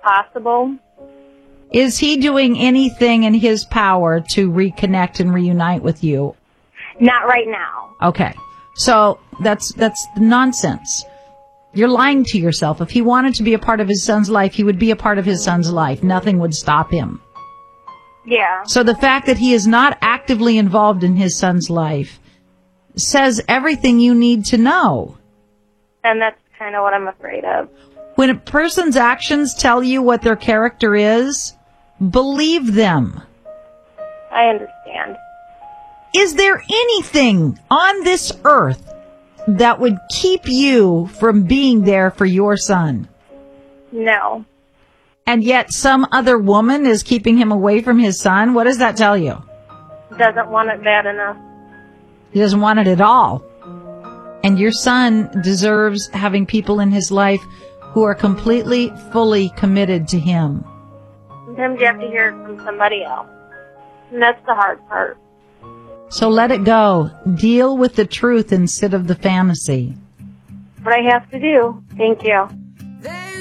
possible. Is he doing anything in his power to reconnect and reunite with you? Not right now. Okay. So that's nonsense. You're lying to yourself. If he wanted to be a part of his son's life, he would be a part of his son's life. Nothing would stop him. Yeah. So the fact that he is not actively involved in his son's life says everything you need to know. And that's kind of what I'm afraid of. When a person's actions tell you what their character is, believe them. I understand. Is there anything on this earth that would keep you from being there for your son? No. And yet some other woman is keeping him away from his son? What does that tell you? Doesn't want it bad enough. He doesn't want it at all. And your son deserves having people in his life who are completely, fully committed to him. Sometimes you have to hear it from somebody else. And that's the hard part. So let it go. Deal with the truth instead of the fantasy. What I have to do. Thank you.